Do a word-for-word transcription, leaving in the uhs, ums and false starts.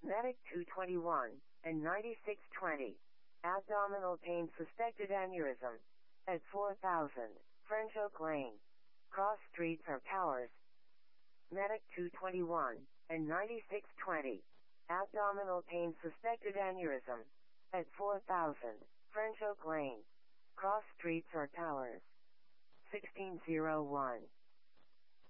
Medic two twenty-one and ninety-six twenty. Abdominal pain suspected aneurysm. At four thousand. French Oak Lane. Cross Streets or Towers. Medic two twenty-one and ninety-six twenty. Abdominal pain suspected aneurysm. At four thousand. French Oak Lane. Cross Streets or Towers. sixteen oh one.